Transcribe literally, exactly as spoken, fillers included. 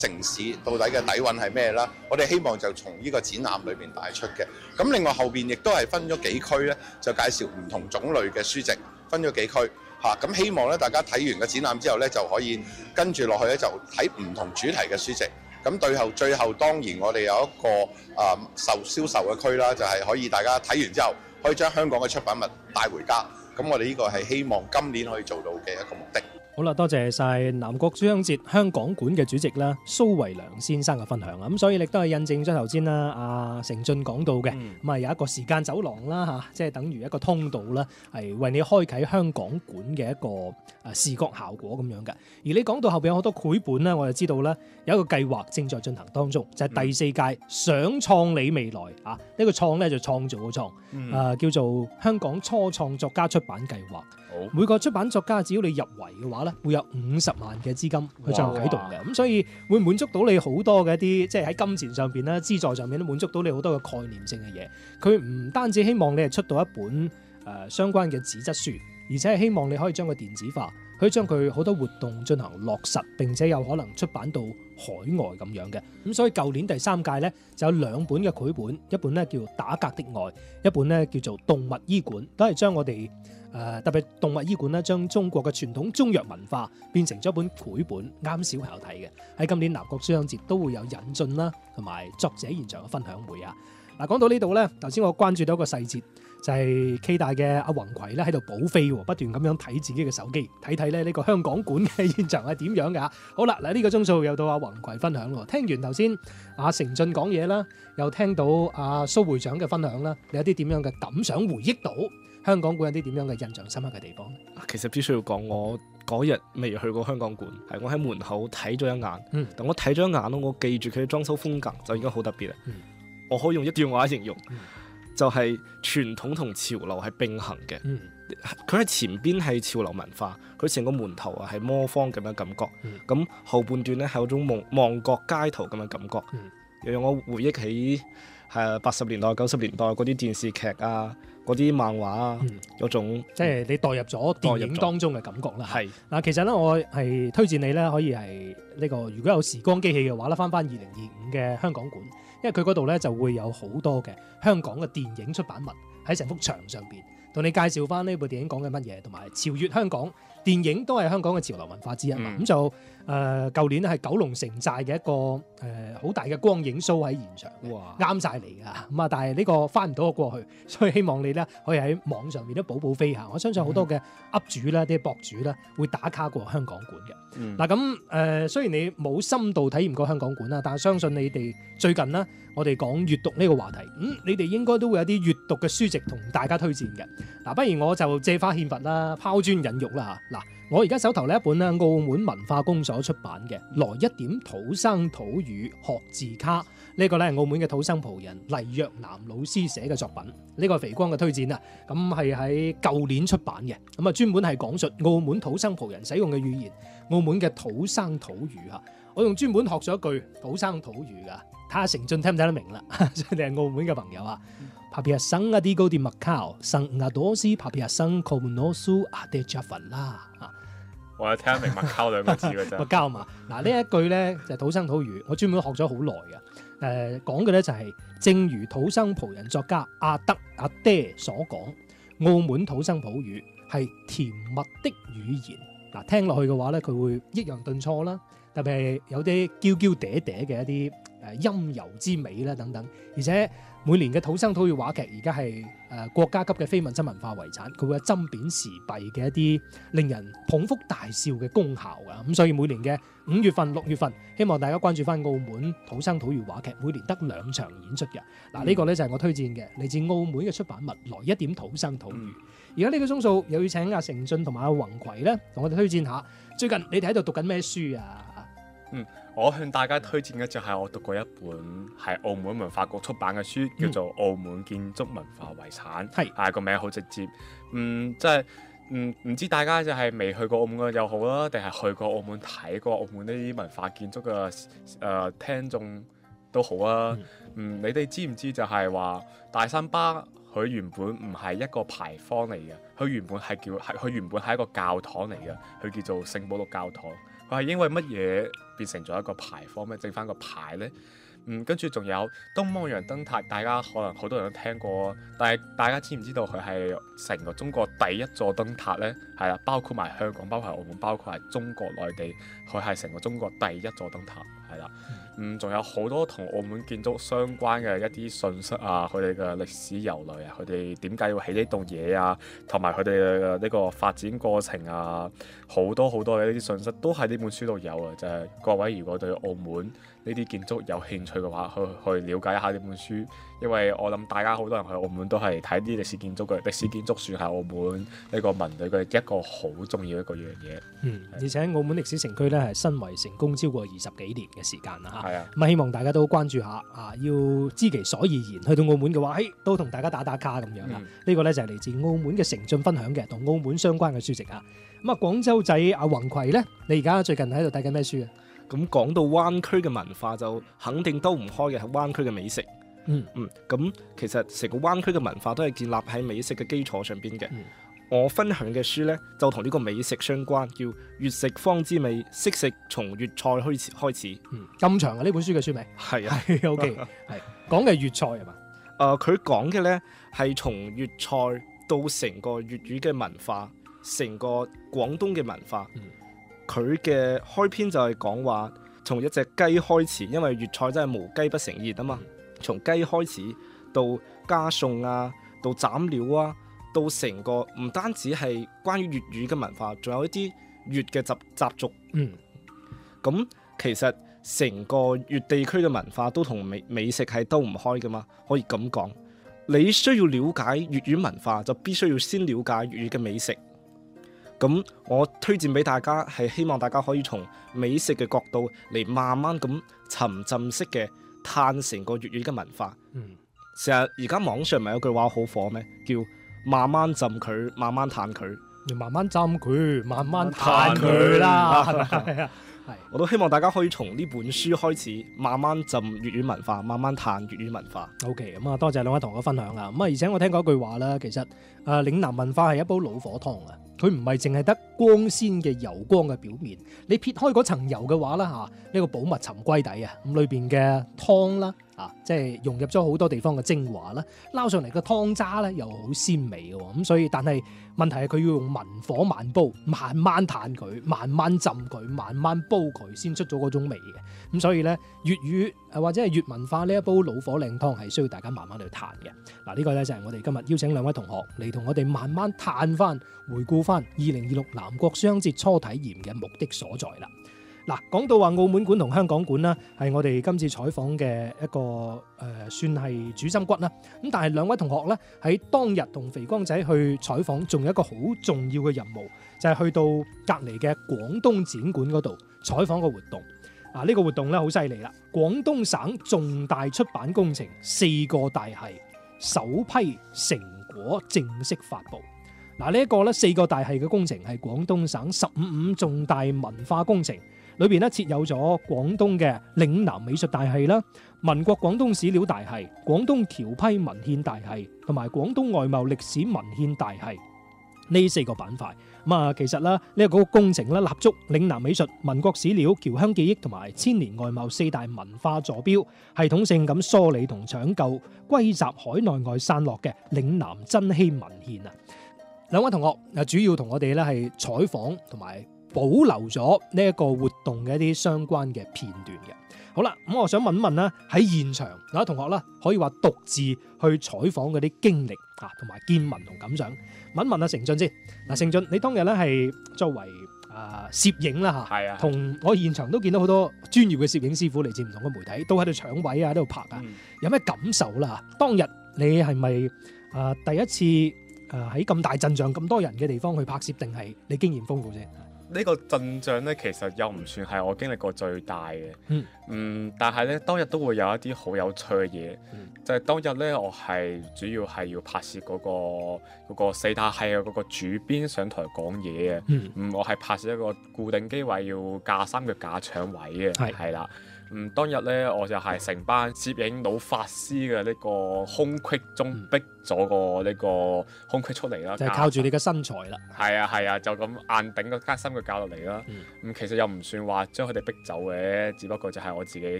城市到底嘅底蘊係咩啦？我哋希望就從呢個展覽裏邊帶出嘅。咁另外後邊亦都係分咗幾區咧，就介紹唔同種類嘅書籍，分咗幾區嚇。咁、啊、希望咧大家睇完個展覽之後咧，就可以跟住落去咧就睇唔同主題嘅書籍。咁最後最後當然我哋有一個啊、呃、受銷售嘅區啦，就係、是、可以大家睇完之後可以將香港嘅出版物帶回家。咁我哋呢個係希望今年可以做到嘅一個目的。 好啦，多謝晒南國書香節香港館嘅主席啦，蘇維良先生嘅分享啊！咁所以亦都係印證咗頭先啦，阿成俊講到嘅，咁啊、嗯、有一個時間走廊啦嚇，即係等於一個通道啦，係為你開啟香港館嘅一個啊視覺效果咁樣嘅。而你講到後邊有好多繪本咧，我就知道咧有一個計劃正在進行當中，就係、是、第四屆想創你未來啊！呢、這個創咧就創造嘅創，啊、嗯呃、叫做香港初創作家出版計劃。每個出版作家只要你入圍嘅話咧，會有五十萬嘅資金去進行啟動嘅，咁所以會滿足到你好多嘅一啲，即係喺金錢上邊啦、資助上面都滿足到你好多嘅概念性嘅嘢。佢唔單止希望你係出到一本誒、呃、相關嘅紙質書，而且係希望你可以將佢電子化，可以將佢好多活動進行落實，並且有可能出版到海外咁樣嘅。咁所以舊年第三屆咧就有兩本嘅繪本，一本咧叫《打格的愛》，一本咧叫做《動物醫館》，都係將我哋誒、呃、特別動物醫館咧，將中國嘅傳統中藥文化變成咗一本繪本，啱小朋友睇嘅。喺今年南國書香節都會有引進啦，同埋作者現場嘅分享會啊。嗱，講到呢度咧，頭先我關注到一個細節，就係、是、K 大嘅阿宏葵咧喺度補飛，不斷咁樣睇自己嘅手機，睇睇咧呢個香港館嘅現場係點樣㗎。好啦，嗱、這、呢個鐘數又到阿宏葵分享咯。聽完頭先阿成俊講嘢啦，又聽到阿蘇會長嘅分享啦，你有啲點樣嘅感想，回憶到香港館有啲點樣嘅印象深刻嘅地方？ 其實必須要講，我嗰日未去過香港館，係我喺門口睇咗一眼。嗯，但我睇咗一眼咯，我記住佢嘅裝修風格就已經好特別啦。嗯，我可以用一段話形容，嗯、就係傳統同潮流係並行嘅。嗯，佢喺前邊係潮流文化，佢成個門頭啊係魔方咁嘅感覺。咁、嗯、後半段咧係有種望望角街頭咁嘅感覺，嗯、又讓我回憶起係八十年代、九十年代嗰啲電視劇啊。嗰啲漫畫啊，嗯、有種即係你代入咗電影當中嘅感覺啦。 係嗱，其實咧我係推薦你咧，可以係呢個如果有時光機器嘅話咧，翻翻二零二五嘅香港館，因為佢嗰度咧就會有好多嘅香港嘅電影出版物喺成幅牆上邊，同你介紹翻呢部電影講緊乜嘢，同埋超越香港電影都係香港嘅潮流文化之一嘛。咁、嗯、就誒舊、呃、年係九龍城寨嘅一個誒好、呃、大嘅光影 show 喺現場，啱晒嚟㗎咁啊！但係呢個翻唔到個過去，所以希望你咧可以喺網上面都補補飛下。我相信好多嘅 up 主啦、啲、嗯、博主啦會打卡過香港館嘅。嗱咁誒，雖然你冇深度體驗過香港館啦，但係相信你哋最近啦，我哋講閱讀呢個話題，嗯，你哋應該都會有啲閱讀嘅書籍同大家推薦嘅。嗱，不如我就借花獻佛啦，拋磚引玉啦嚇。嗱，我而家手頭呢一本咧，澳門文化公所出版嘅《來一點土生土語學字卡》，呢、這個咧係澳門嘅土生葡人黎若南老師寫嘅作品，呢、這個係肥光嘅推薦啊。咁係喺舊年出版嘅，咁啊專門係講述澳門土生葡人使用嘅語言，澳門嘅土生土語嚇。我用專門學咗一句土生土語㗎，睇下成俊聽唔聽得明啦。所以你係澳門嘅朋友啊。帕皮亞生啊啲高啲麥考，生亞多斯帕皮亞生科門諾蘇阿爹加佛啦。 我有聽得明麥考兩個字嘅啫。麥考嘛，嗱呢一句咧就係土生土語，我專門學咗好耐嘅。誒、呃、講嘅咧就係、是，正如土生葡人作家阿德阿爹所講，澳門土生葡語係甜蜜的語言。嗱聽落去嘅話咧，佢會抑揚頓挫啦，特別係有啲嬌嬌嗲嗲嘅一啲誒陰柔之美啦等等，而且每年嘅土生土語話劇而家係誒國家級嘅非物質文化遺產，佢會有針砭時弊嘅一啲令人捧腹大笑嘅功效㗎，咁所以每年嘅五月份、六月份，希望大家關注翻澳門土生土語話劇，每年得兩場演出嘅。嗱、嗯、呢個咧就係我推薦嘅嚟自澳門嘅出版物，來一點土生土語。而家呢個鐘數又要請阿成俊同埋阿宏葵咧，同我哋推薦下最近你哋喺度讀緊咩書啊？ 嗯，我向大家推薦嘅就係我讀過一本係澳門文化局出版嘅書，叫做《澳門建築文化遺產》。係、嗯，係個名好直接。嗯，即係，嗯，唔知大家就係未去過澳門嘅又好啦，定係去過澳門睇過澳門呢啲文化建築嘅誒、呃、聽眾都好啊。嗯，嗯，你哋知唔知就係話大三巴佢原本唔係一個牌坊嚟嘅，佢原本係叫係佢原本係一個教堂嚟嘅，佢叫做聖保祿教堂。 佢係因為乜嘢變成咗一個牌坊咩？整翻個牌咧？嗯，跟住仲有東望洋燈塔，大家可能好多人都聽過，但係大家知唔知道佢係成個中國第一座燈塔呢？係啦，包括埋香港，包括係澳門，包括係中國內地，佢係成個中國第一座燈塔，係啦。嗯，仲有好多同澳門建築相關嘅一啲信息啊，佢哋嘅歷史由來啊，佢哋點解要起呢棟嘢啊，同埋佢哋嘅呢個發展過程啊，好多好多嘅呢啲信息都喺呢本書度有啊！就係、是、各位如果對澳門呢啲建築有興趣嘅話，去去了解一下呢本書，因為我諗大家好多人去澳門都係睇啲歷史建築嘅，歷史建築算係澳門呢個文旅嘅一個好重要一個樣嘢。 嗯，而且澳門歷史城區咧係申遺成功超過二十幾年嘅時間啦嚇。 係啊， 咁啊希望大家都關注下啊，要知其所以然。去到澳門嘅話，嘿都同大家打打卡咁樣啦。呢、嗯、個咧就係嚟自澳門嘅成進分享嘅，同澳門相關嘅書籍啊。咁啊，廣州仔阿宏葵咧，你而家最近喺度睇緊咩書啊？ 咁講到灣區嘅文化，就肯定兜唔開嘅係灣區嘅美食。 嗯嗯，咁其實成個灣區嘅文化都係建立喺美食嘅基礎上邊嘅。 嗯、 我分享嘅書呢，就同呢個美食相關，叫《粵食方知味，識食從粵菜開始》開始。 嗯，咁長啊！呢本書嘅書名係啊 ，O K，係講嘅粵菜係嘛？ 誒、呃，佢講嘅呢係從粵菜到成個粵語嘅文化，成個廣東嘅文化。佢嘅、嗯、開篇就係講話，從一隻雞開始，因為粵菜真係無雞不成宴啊嘛。從雞開始到加餸啊，到斬料啊，到成個唔單止係關於粵語嘅文化，仲有一啲粵嘅習習俗。 嗯， 咁其實成個粵地區嘅文化都同美美食係兜唔開噶嘛，可以咁講。你需要了解粵語文化，就必須要先了解粵語嘅美食。咁我推薦俾大家係希望大家可以從美食嘅角度嚟慢慢咁沉浸式嘅嘆成個粵語嘅文化。 嗯， 成日而家網上咪有句話好火咩？叫慢慢浸佢，慢慢嘆佢。 要慢慢浸佢，慢慢嘆佢啦。係啊，係。 我都希望大家可以從呢本書開始，慢慢浸粵語文化，慢慢嘆粵語文化。 OK，咁啊，多謝兩位同學分享啊。咁啊，而且我聽過一句話啦，其實誒、呃、嶺南文化係一煲老火湯啊。佢唔係淨係得光鮮嘅油光嘅表面，你撇開嗰層油嘅話啦嚇，呢、呢個寶物沉歸底啊，咁裏邊嘅湯啦啊，即係融入咗好多地方嘅精華啦，撈上嚟嘅湯渣咧又好鮮美嘅喎，咁所以但係問題係佢要用文火慢煲，慢慢嘆佢，慢慢浸佢，慢慢煲佢，先出咗嗰種味嘅。咁所以咧粵語誒或者係粵文化呢一煲老火靚湯係需要大家慢慢去嘆嘅。嗱、呢個、呢個咧就係、是、我哋今日邀請兩位同學嚟同我哋慢慢嘆翻、回顧翻二零二六南國書香節初體驗嘅目的所在啦。嗱，講到話澳門館同香港館啦，係我哋今次採訪嘅一個誒、呃，算係主心骨啦。咁但係兩位同學咧喺當日同肥光仔去採訪，仲有一個好重要嘅任務，就係、是、去到隔離嘅廣東展館嗰度採訪個活動。啊，呢、這個活動咧好犀利啦！廣東省重大出版工程四個大系首批成果正式發布。嗱，呢一個咧四個大系嘅工程係廣東省十五五重大文化工程。裏邊咧設有咗廣東嘅嶺南美術大系啦、民國廣東史料大系、廣東僑批文獻大系同埋廣東外貿歷史文獻大系呢四個板塊。咁啊，其實啦呢一個工程咧立足嶺南美術、民國史料、僑鄉記憶同埋千年外貿四大文化坐標，系統性咁梳理同搶救歸集海內外散落嘅嶺南珍稀文獻啊！兩位同學啊，主要同我哋咧係採訪同埋保留咗呢一個活動嘅一啲相關嘅片段嘅。好啦，咁我想問一問啦，喺現場有啲同學啦，可以話獨自去採訪嗰啲經歷啊，同埋見聞同感想。問一問阿成俊先。嗱，成俊，你當日咧係作為啊攝影啦嚇，係啊，同我現場都見到好多專業嘅攝影師傅嚟自唔同嘅媒體，都喺度搶位啊，喺度拍啊，嗯、有咩感受啦？當日你係咪啊第一次啊喺咁大陣仗、咁多人嘅地方去拍攝，定係你經驗豐富啫？ 呢個陣仗咧，其實又唔算係我經歷過最大嘅， 嗯， 嗯，但係咧當日都會有一啲好有趣嘅嘢，嗯、就係當日咧，我係主要係要拍攝嗰、嗰個嗰個四大系嘅嗰個主編上台講嘢嘅，嗯，嗯，我係拍攝一個固定機位要架三腳架搶位嘅，係啦。 嗯，當日咧我就係成班攝影老法師嘅呢個空隙中逼咗個呢個空隙出嚟啦， 就係靠住你嘅身材啦。 係啊係啊，就咁硬頂個加深嘅架落嚟啦。咁、嗯嗯、其實又唔算話將佢哋逼走嘅，只不過就係我自己